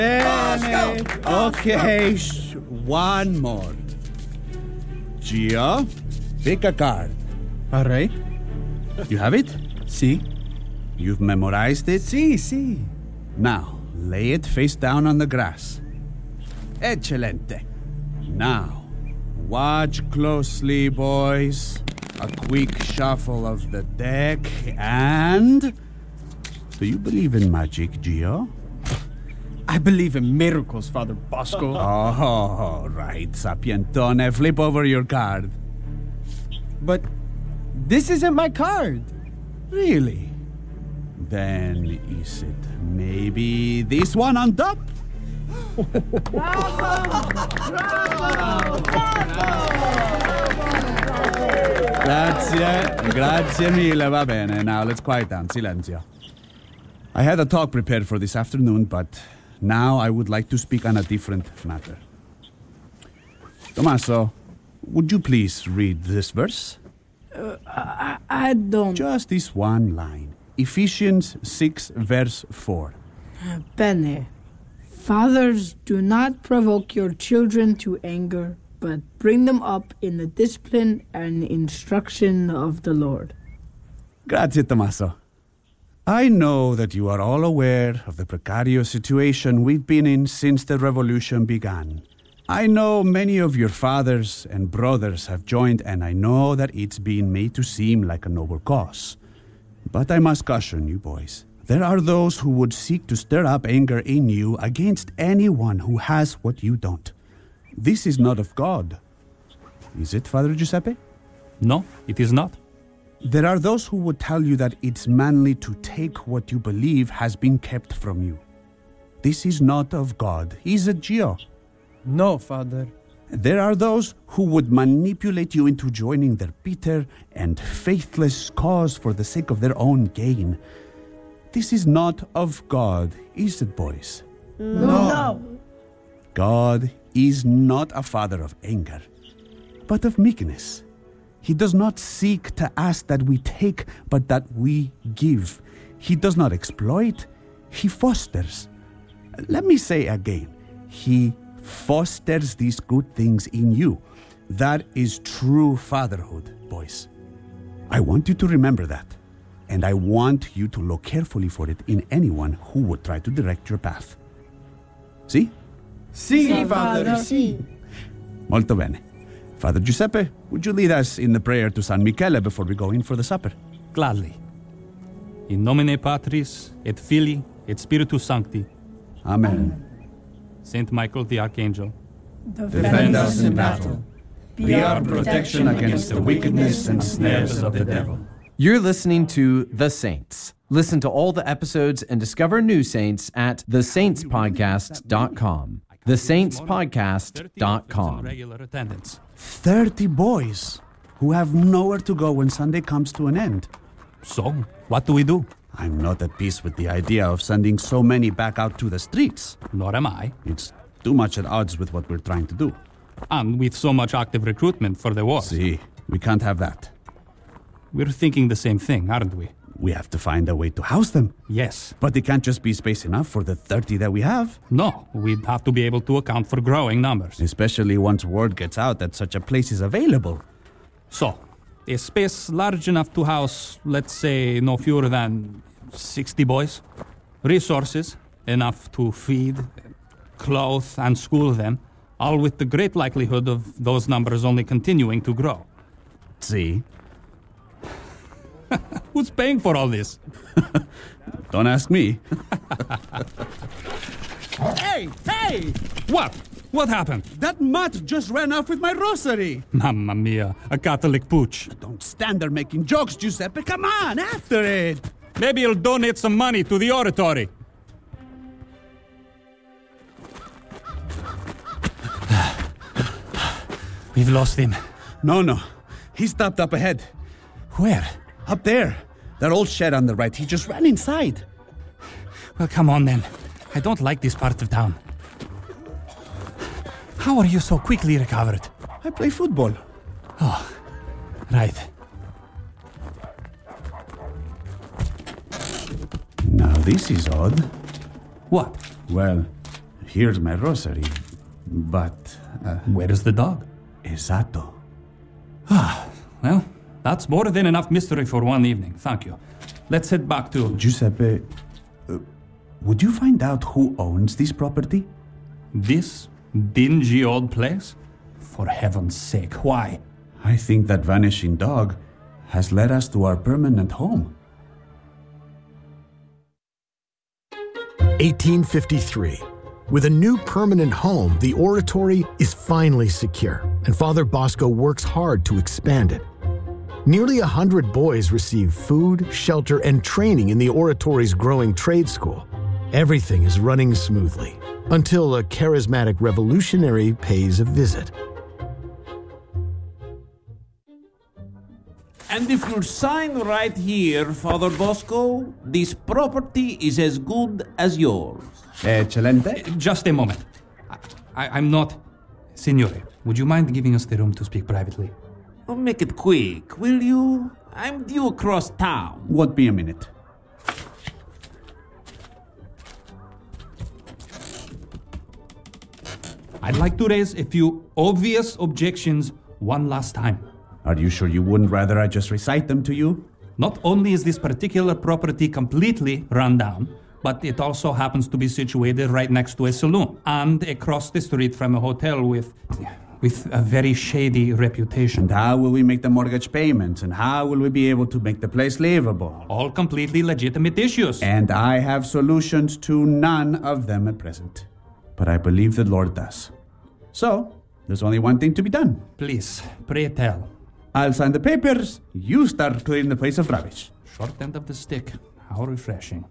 Okay, one more. Gio, pick a card. All right. You have it? Si. You've memorized it? Si. Now, lay it face down on the grass. Excelente. Now, watch closely, boys. A quick shuffle of the deck and... Do you believe in magic, Gio? I believe in miracles, Father Bosco. Oh, right, Sapientone. Flip over your card. But this isn't my card. Really? Then is it maybe this one on top? Grazie mille, va bene. Now let's quiet down, silenzio. I had a talk prepared for this afternoon, but now I would like to speak on a different matter. Tommaso, would you please read this verse? I don't... Just this one line. Ephesians 6, verse 4. Bene. Fathers, do not provoke your children to anger, but bring them up in the discipline and instruction of the Lord. Grazie, Tommaso. I know that you are all aware of the precarious situation we've been in since the revolution began. I know many of your fathers and brothers have joined, and I know that it's been made to seem like a noble cause. But I must caution you, boys. There are those who would seek to stir up anger in you against anyone who has what you don't. This is not of God. Is it, Father Giuseppe? No, it is not. There are those who would tell you that it's manly to take what you believe has been kept from you. This is not of God, is it, Gio? No, Father. There are those who would manipulate you into joining their bitter and faithless cause for the sake of their own gain. This is not of God, is it, boys? No. God is not a father of anger, but of meekness. He does not seek to ask that we take, but that we give. He does not exploit, he fosters. Let me say again, he fosters these good things in you. That is true fatherhood, boys. I want you to remember that, and I want you to look carefully for it in anyone who would try to direct your path. See? Si, Father. Si. Molto bene. Father Giuseppe, would you lead us in the prayer to San Michele before we go in for the supper? Gladly. In nomine Patris, et Filii, et Spiritus Sancti. Amen. Saint Michael the Archangel, Defend us in battle. Be our protection against the wickedness and snares of the devil. You're listening to The Saints. Listen to all the episodes and discover new saints at thesaintspodcast.com. thesaintspodcast.com. Regular attendance. 30 boys who have nowhere to go when Sunday comes to an end. So, what do we do? I'm not at peace with the idea of sending so many back out to the streets. Nor am I. It's too much at odds with what we're trying to do. And with so much active recruitment for the war. See, we can't have that. We're thinking the same thing, aren't we? We have to find a way to house them. Yes. But it can't just be space enough for the 30 that we have. No, we'd have to be able to account for growing numbers. Especially once word gets out that such a place is available. So, a space large enough to house, let's say, no fewer than 60 boys. Resources enough to feed, clothe, and school them, all with the great likelihood of those numbers only continuing to grow. See? Who's paying for all this? Don't ask me. Hey! What? What happened? That mutt just ran off with my rosary. Mamma mia, a Catholic pooch. Don't stand there making jokes, Giuseppe. Come on, after it. Maybe he'll donate some money to the oratory. We've lost him. No. He stopped up ahead. Where? Up there. That old shed on the right. He just ran inside. Well, come on then. I don't like this part of town. How are you so quickly recovered? I play football. Oh, right. Now this is odd. What? Well, Here's my rosary. But, Where is the dog? esatto. Well, that's more than enough mystery for one evening. Thank you. Let's head back to... Giuseppe, would you find out who owns this property? This dingy old place? For heaven's sake, why? I think that vanishing dog has led us to our permanent home. 1853. With a new permanent home, the oratory is finally secure, and Father Bosco works hard to expand it. Nearly 100 boys receive food, shelter, and training in the oratory's growing trade school. Everything is running smoothly, until a charismatic revolutionary pays a visit. And if you sign right here, Father Bosco, this property is as good as yours. Excelente. Just a moment. I'm not... Signore, would you mind giving us the room to speak privately? Oh, make it quick, will you? I'm due across town. Won't be a minute. I'd like to raise a few obvious objections one last time. Are you sure you wouldn't rather I just recite them to you? Not only is this particular property completely run down, but it also happens to be situated right next to a saloon and across the street from a hotel with a very shady reputation. And how will we make the mortgage payments? And how will we be able to make the place livable? All completely legitimate issues. And I have solutions to none of them at present. But I believe the Lord does. So, there's only one thing to be done. Please, pray tell. I'll sign the papers. You start clearing the place of rubbish. Short end of the stick. How refreshing.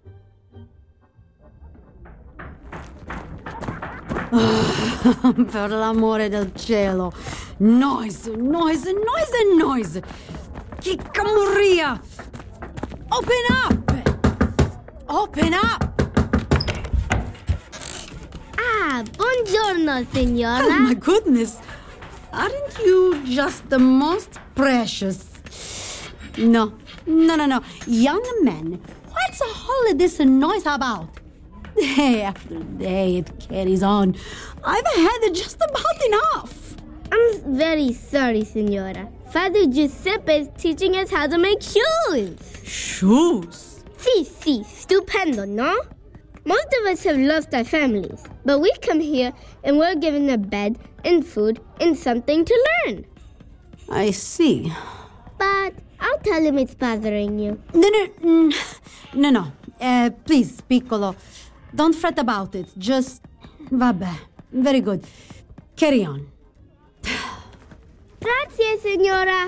Per l'amore del cielo. Noise, noise, noise, noise. Che camoria. Open up. Open up. Ah, buongiorno, signora. Oh, my goodness. Aren't you just the most precious? No. Young man, what's all this noise about? Day after day, it carries on. I've had just about enough. I'm very sorry, signora. Father Giuseppe is teaching us how to make shoes. Shoes? Sí, stupendo, no? Most of us have lost our families, but we come here and we're given a bed and food and something to learn. I see. But I'll tell him it's bothering you. No. Please, Piccolo, don't fret about it. Just, vabbè. Very good. Carry on. Grazie, signora.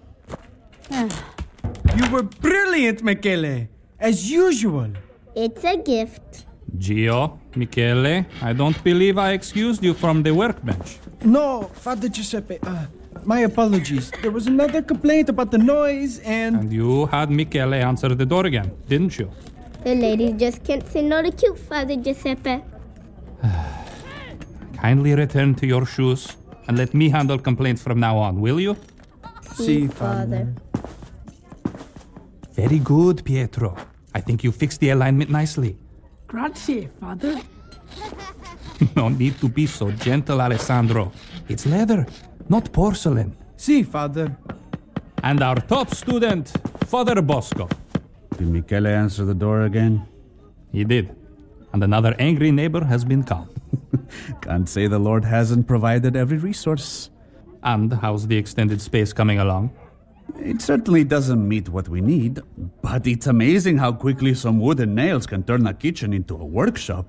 You were brilliant, Michele, as usual. It's a gift. Gio, Michele, I don't believe I excused you from the workbench. No, Father Giuseppe, my apologies. There was another complaint about the noise And you had Michele answer the door again, didn't you? The ladies just can't say no to cute, Father Giuseppe. Kindly return to your shoes and let me handle complaints from now on, will you? See, Father. Very good, Pietro. I think you fixed the alignment nicely. Grazie, Father. No need to be so gentle, Alessandro. It's leather, not porcelain. See, Father. And our top student, Father Bosco. Did Michele answer the door again? He did. And another angry neighbor has been calmed. Can't say the Lord hasn't provided every resource. And how's the extended space coming along? It certainly doesn't meet what we need, but it's amazing how quickly some wooden nails can turn a kitchen into a workshop.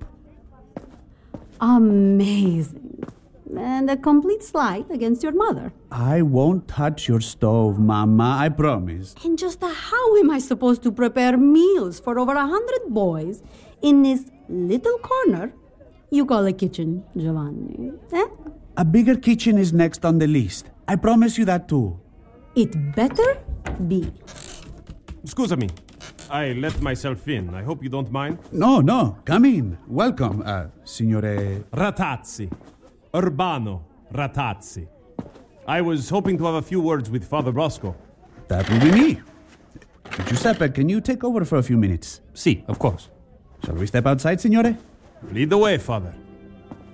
Amazing. And a complete slight against your mother. I won't touch your stove, Mama, I promise. And just how am I supposed to prepare meals for over 100 boys in this little corner you call a kitchen, Giovanni? A bigger kitchen is next on the list. I promise you that too. It better be. Scusami. I let myself in. I hope you don't mind. No. Come in. Welcome, Signore... Ratazzi. Urbano Ratazzi. I was hoping to have a few words with Father Bosco. That will be me. Giuseppe, can you take over for a few minutes? Si, of course. Shall we step outside, Signore? Lead the way, Father.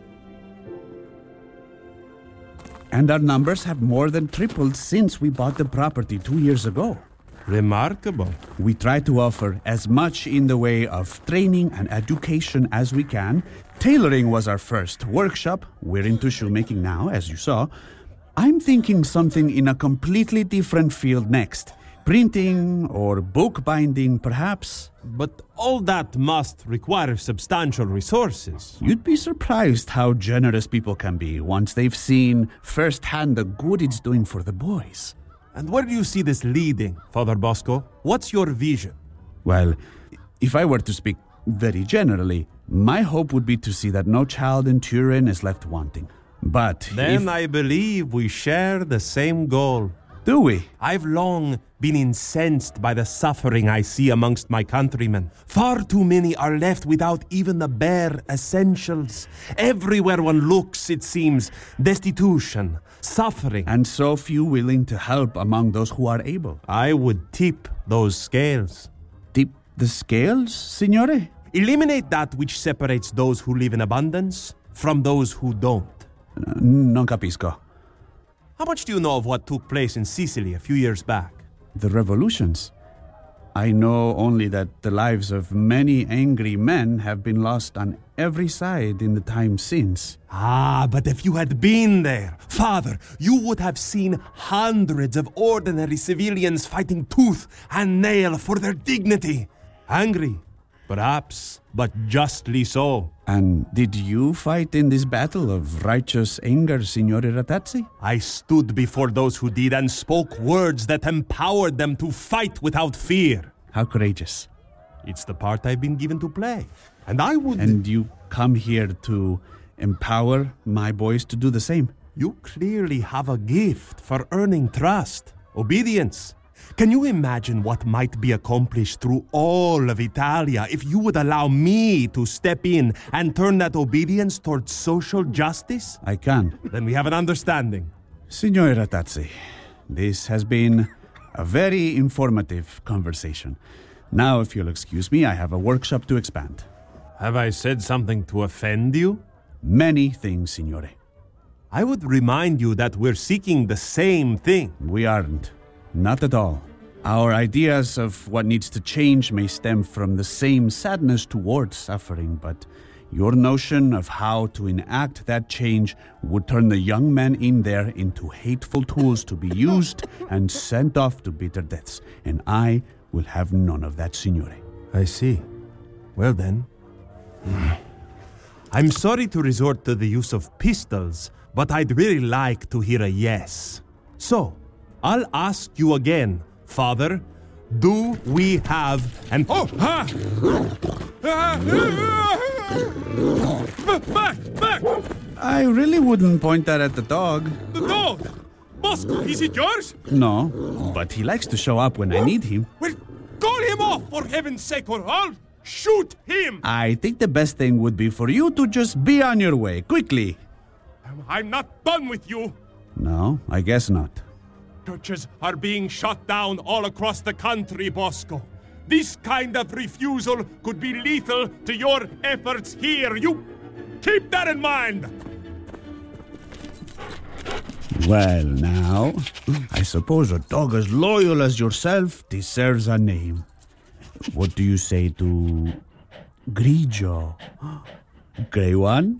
And our numbers have more than tripled since we bought the property 2 years ago. Remarkable. We try to offer as much in the way of training and education as we can. Tailoring was our first workshop. We're into shoemaking now, as you saw. I'm thinking something in a completely different field next. Printing or bookbinding, perhaps. But all that must require substantial resources. You'd be surprised how generous people can be once they've seen firsthand the good it's doing for the boys. And where do you see this leading, Father Bosco? What's your vision? Well, if I were to speak very generally, my hope would be to see that no child in Turin is left wanting. But then I believe we share the same goal. Do we? I've long been incensed by the suffering I see amongst my countrymen. Far too many are left without even the bare essentials. Everywhere one looks, it seems, destitution, suffering. And so few willing to help among those who are able. I would tip those scales. Tip the scales, signore? Eliminate that which separates those who live in abundance from those who don't. Non capisco. How much do you know of what took place in Sicily a few years back? The revolutions. I know only that the lives of many angry men have been lost on every side in the time since. Ah, but if you had been there, Father, you would have seen hundreds of ordinary civilians fighting tooth and nail for their dignity. Angry, perhaps, but justly so. And did you fight in this battle of righteous anger, Signore Rattazzi? I stood before those who did and spoke words that empowered them to fight without fear. How courageous. It's the part I've been given to play. And I would... And you come here to empower my boys to do the same? You clearly have a gift for earning trust, obedience. Can you imagine what might be accomplished through all of Italia if you would allow me to step in and turn that obedience towards social justice? I can. Then we have an understanding. Signore Rattazzi, this has been a very informative conversation. Now, if you'll excuse me, I have a workshop to expand. Have I said something to offend you? Many things, Signore. I would remind you that we're seeking the same thing. We aren't. Not at all. Our ideas of what needs to change may stem from the same sadness towards suffering, but your notion of how to enact that change would turn the young men in there into hateful tools to be used and sent off to bitter deaths. And I will have none of that, Signore. I see. Well then. I'm sorry to resort to the use of pistols, but I'd really like to hear a yes. So, I'll ask you again, Father, do we have an... Oh! Ha! Back! I really wouldn't point that at the dog. The dog! Bosco, is it yours? No, but he likes to show up when I need him. Well, call him off, for heaven's sake, or I'll shoot him! I think the best thing would be for you to just be on your way, quickly. I'm not done with you. No, I guess not. Churches are being shut down all across the country, Bosco. This kind of refusal could be lethal to your efforts here. You keep that in mind. Well, now, I suppose a dog as loyal as yourself deserves a name. What do you say to Grigio? Grey one?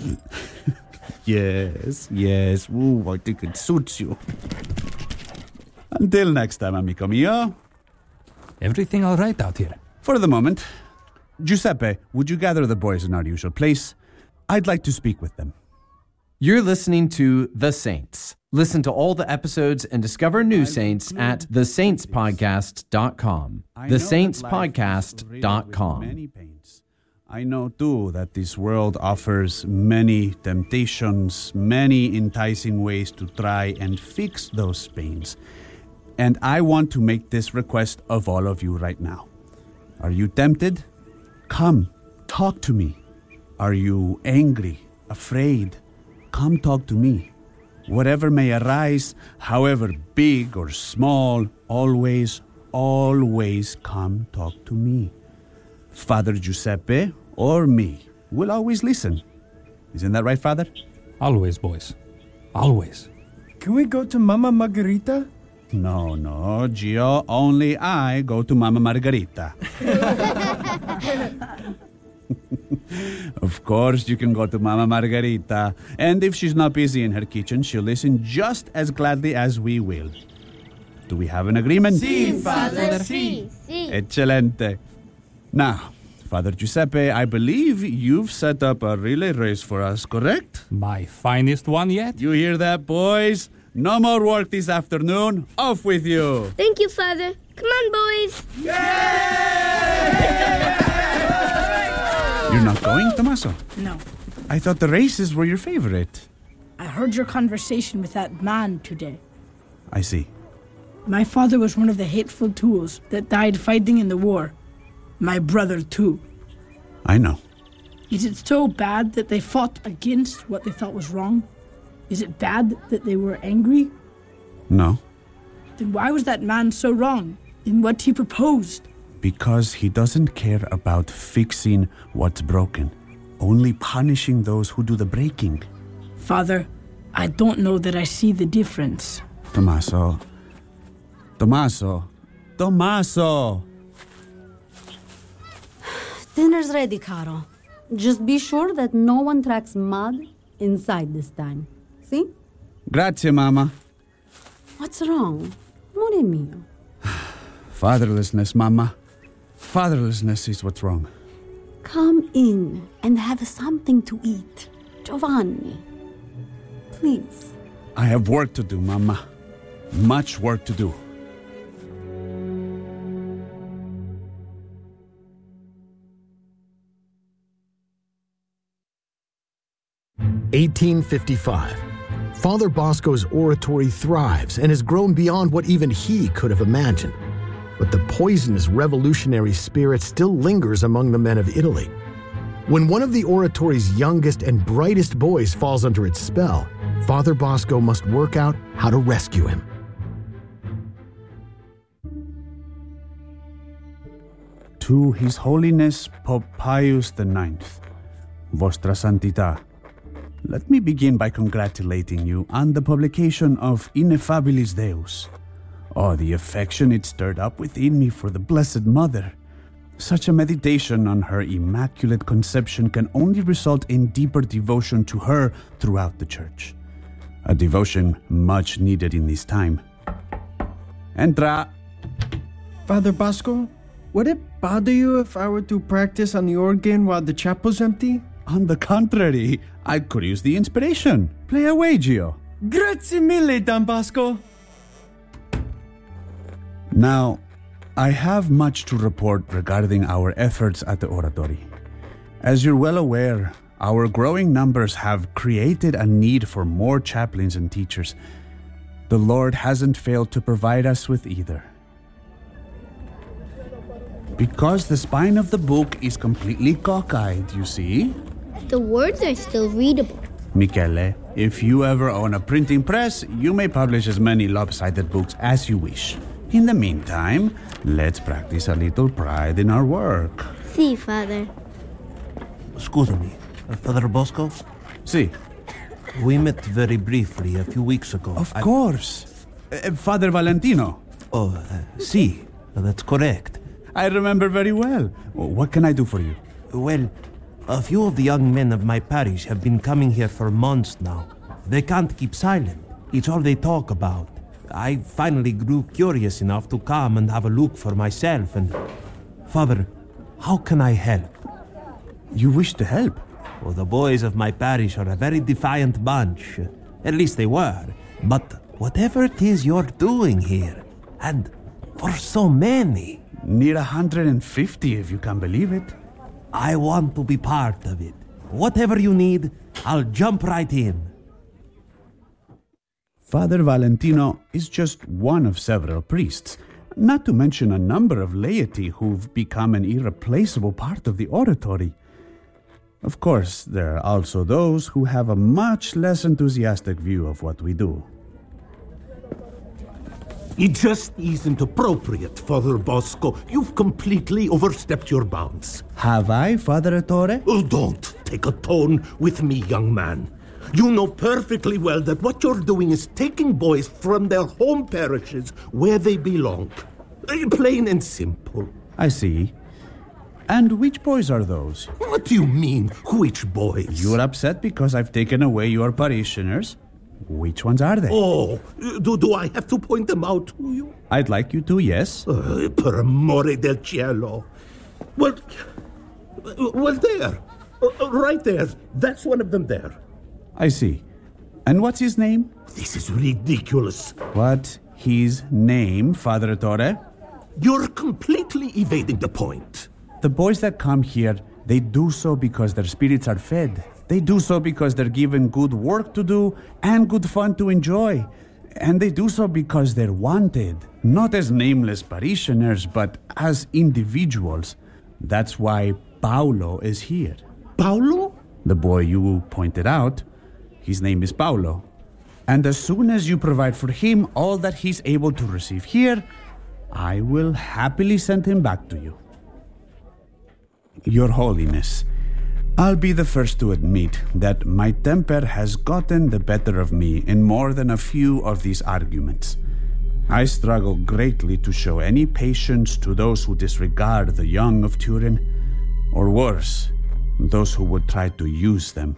Yes. Ooh, I think it suits you. Until next time, amico mio. Everything all right out here? For the moment. Giuseppe, would you gather the boys in our usual place? I'd like to speak with them. You're listening to The Saints. Listen to all the episodes and discover new saints at thesaintspodcast.com. thesaintspodcast.com. I know, too, that this world offers many temptations, many enticing ways to try and fix those pains. And I want to make this request of all of you right now. Are you tempted? Come, talk to me. Are you angry, afraid? Come talk to me. Whatever may arise, however big or small, always come talk to me. Father Giuseppe or me will always listen. Isn't that right, Father? Always, boys. Always. Can we go to Mama Margarita? No, Gio. Only I go to Mama Margarita. Of course you can go to Mama Margarita. And if she's not busy in her kitchen, she'll listen just as gladly as we will. Do we have an agreement? Si, Father. Si. Excelente. Now, Father Giuseppe, I believe you've set up a relay race for us, correct? My finest one yet? You hear that, boys? No more work this afternoon. Off with you. Thank you, Father. Come on, boys. You're not going, Tommaso? No. I thought the races were your favorite. I heard your conversation with that man today. I see. My father was one of the hateful tools that died fighting in the war. My brother, too. I know. Is it so bad that they fought against what they thought was wrong? Is it bad that they were angry? No. Then why was that man so wrong in what he proposed? Because he doesn't care about fixing what's broken, only punishing those who do the breaking. Father, I don't know that I see the difference. Tommaso. Dinner's ready, Caro. Just be sure that no one tracks mud inside this time. See? Grazie, Mama. What's wrong? Amore mio. Fatherlessness, Mama. Fatherlessness is what's wrong. Come in and have something to eat. Giovanni. Please. I have work to do, Mama. Much work to do. (1855). Father Bosco's oratory thrives and has grown beyond what even he could have imagined. But the poisonous revolutionary spirit still lingers among the men of Italy. When one of the oratory's youngest and brightest boys falls under its spell, Father Bosco must work out how to rescue him. To His Holiness Pope Pius IX, Vostra Santità, let me begin by congratulating you on the publication of Ineffabilis Deus. Oh, the affection it stirred up within me for the Blessed Mother. Such a meditation on her Immaculate Conception can only result in deeper devotion to her throughout the Church. A devotion much needed in this time. Entra! Father Bosco, would it bother you if I were to practice on the organ while the chapel's empty? On the contrary, I could use the inspiration. Play away, Gio. Grazie mille, Don Bosco. Now, I have much to report regarding our efforts at the oratory. As you're well aware, our growing numbers have created a need for more chaplains and teachers. The Lord hasn't failed to provide us with either. Because the spine of the book is completely cockeyed, you see? The words are still readable. Michele, if you ever own a printing press, you may publish as many lopsided books as you wish. In the meantime, let's practice a little pride in our work. Si, Father. Excuse me, Father Bosco? Si. We met very briefly a few weeks ago. Of course. Father Valentino. Oh, si, that's correct. I remember very well. What can I do for you? Well, a few of the young men of my parish have been coming here for months now. They can't keep silent. It's all they talk about. I finally grew curious enough to come and have a look for myself and... Father, how can I help? You wish to help? Well, the boys of my parish are a very defiant bunch. At least they were. But whatever it is you're doing here, and for so many... Near 150, if you can believe it. I want to be part of it. Whatever you need, I'll jump right in. Father Valentino is just one of several priests, not to mention a number of laity who've become an irreplaceable part of the oratory. Of course, there are also those who have a much less enthusiastic view of what we do. It just isn't appropriate, Father Bosco. You've completely overstepped your bounds. Have I, Father Ettore? Oh, don't take a tone with me, young man. You know perfectly well that what you're doing is taking boys from their home parishes where they belong. Plain and simple. I see. And which boys are those? What do you mean, which boys? You're upset because I've taken away your parishioners. Which ones are they? Oh, do I have to point them out to you? I'd like you to, yes. Per amore del cielo. Well, there. Right there. That's one of them there. I see. And what's his name? This is ridiculous. What's his name, Father Ettore? You're completely evading the point. The boys that come here, they do so because their spirits are fed. They do so because they're given good work to do and good fun to enjoy. And they do so because they're wanted, not as nameless parishioners, but as individuals. That's why Paolo is here. Paolo? The boy you pointed out, his name is Paolo. And as soon as you provide for him all that he's able to receive here, I will happily send him back to you. Your Holiness, I'll be the first to admit that my temper has gotten the better of me in more than a few of these arguments. I struggle greatly to show any patience to those who disregard the young of Turin, or worse, those who would try to use them.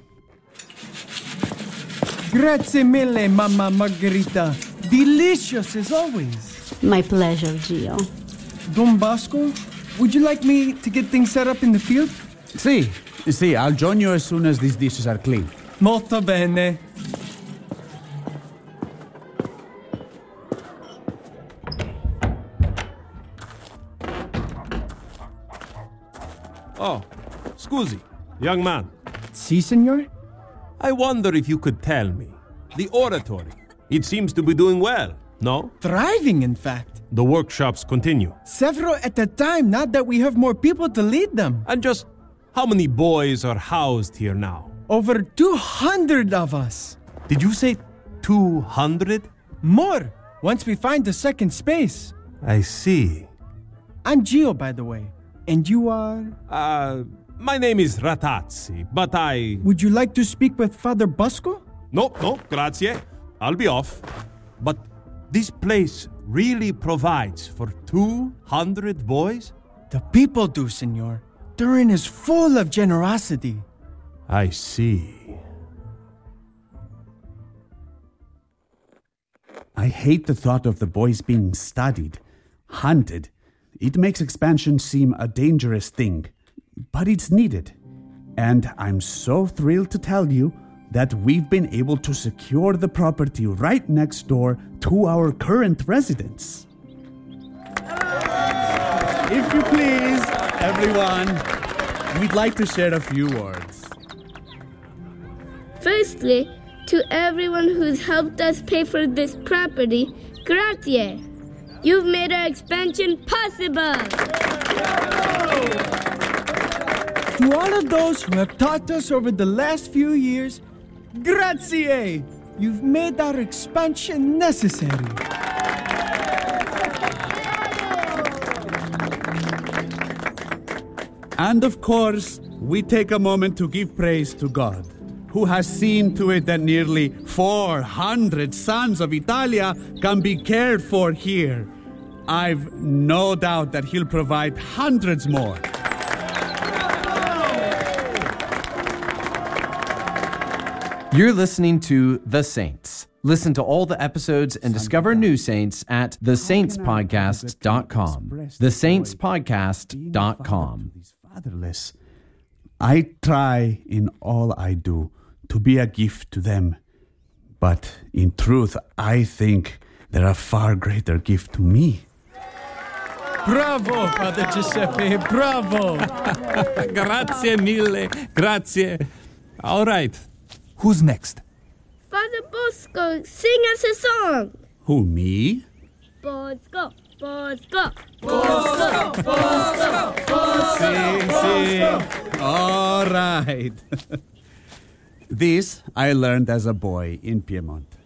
Grazie mille, Mamma Margherita. Delicious as always. My pleasure, Gio. Don Bosco, would you like me to get things set up in the field? See, I'll join you as soon as these dishes are clean. Molto bene. Oh, scusi, young man. Si, senor? I wonder if you could tell me. The oratory, it seems to be doing well, no? Thriving, in fact. The workshops continue. Several at a time, now that we have more people to lead them. And just how many boys are housed here now? Over 200 of us. Did you say 200? More, once we find the second space. I see. I'm Gio, by the way. And you are? My name is Ratazzi, but I... Would you like to speak with Father Bosco? No, grazie. I'll be off. But this place really provides for 200 boys? The people do, senor. Turin is full of generosity. I see. I hate the thought of the boys being studied, hunted. It makes expansion seem a dangerous thing, but it's needed. And I'm so thrilled to tell you that we've been able to secure the property right next door to our current residence. If you please, everyone, we'd like to share a few words. Firstly, to everyone who's helped us pay for this property, grazie. You've made our expansion possible. To all of those who have taught us over the last few years, grazie! You've made our expansion necessary. And of course, we take a moment to give praise to God, who has seen to it that nearly 400 sons of Italia can be cared for here. I've no doubt that he'll provide hundreds more. You're listening to The Saints. Listen to all the episodes and discover new saints at thesaintspodcast.com. Thesaintspodcast.com. Fatherless. I try in all I do to be a gift to them. But in truth, I think they're a far greater gift to me. Bravo, Father Giuseppe, bravo! Grazie mille, grazie. All right, who's next? Father Bosco, sing us a song. Who, me? Bosco, Bosco. Bosco, Bosco, Bosco. Sing. All right. This I learned as a boy in Piedmont.